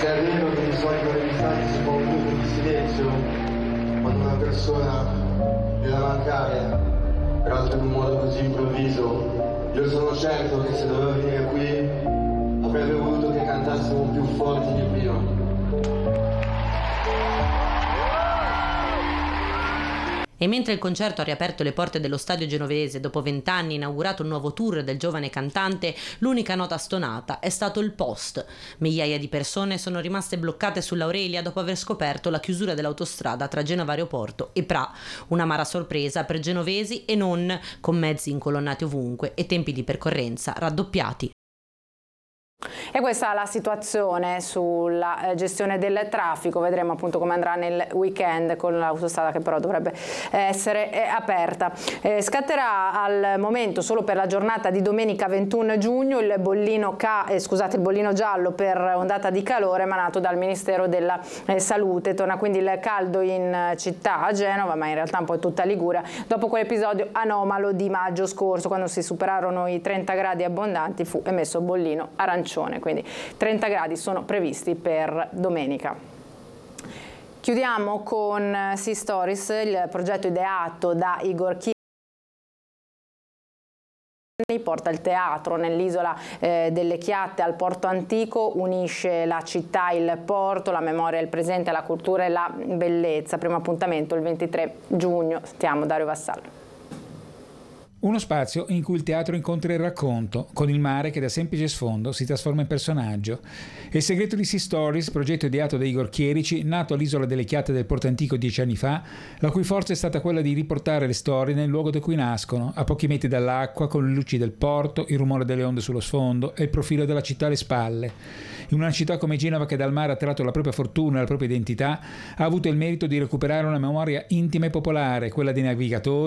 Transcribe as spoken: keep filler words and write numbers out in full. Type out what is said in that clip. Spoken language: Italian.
Se è vero che di solito negli stati si fa un minuto di silenzio quando una persona deve mancare, peraltro in un modo così improvviso, io sono certo che se doveva venire qui avrebbe voluto che cantassimo più forti di prima. E mentre il concerto ha riaperto le porte dello stadio genovese, dopo vent'anni inaugurato un nuovo tour del giovane cantante, l'unica nota stonata è stato il post. Migliaia di persone sono rimaste bloccate sull'Aurelia dopo aver scoperto la chiusura dell'autostrada tra Genova Aeroporto e Pra, un'amara sorpresa per genovesi e non, con mezzi incolonnati ovunque e tempi di percorrenza raddoppiati. E questa è la situazione sulla gestione del traffico. Vedremo appunto come andrà nel weekend con l'autostrada che però dovrebbe essere aperta. Eh, scatterà al momento solo per la giornata di domenica ventuno giugno il bollino, ca- eh, scusate, il bollino giallo per ondata di calore emanato dal Ministero della eh, Salute. Torna quindi il caldo in città, a Genova, ma in realtà un po' in tutta Liguria, dopo quell'episodio anomalo di maggio scorso, quando si superarono i trenta gradi abbondanti, fu emesso bollino arancione. Quindi trenta gradi sono previsti per domenica. Chiudiamo con Sea Stories, il progetto ideato da Igor Chierici. Porta il teatro nell'isola eh, delle Chiatte al porto antico, unisce la città, il porto, la memoria, il presente, la cultura e la bellezza. Primo appuntamento il ventitré giugno. Sentiamo Dario Vassallo. Uno spazio in cui il teatro incontra il racconto, con il mare che da semplice sfondo si trasforma in personaggio. È il segreto di Sea Stories, progetto ideato da Igor Chierici, nato all'isola delle Chiatte del Porto Antico dieci anni fa, la cui forza è stata quella di riportare le storie nel luogo da cui nascono, a pochi metri dall'acqua, con le luci del porto, il rumore delle onde sullo sfondo e il profilo della città alle spalle. In una città come Genova, che dal mare ha tratto la propria fortuna e la propria identità, ha avuto il merito di recuperare una memoria intima e popolare, quella dei navigatori,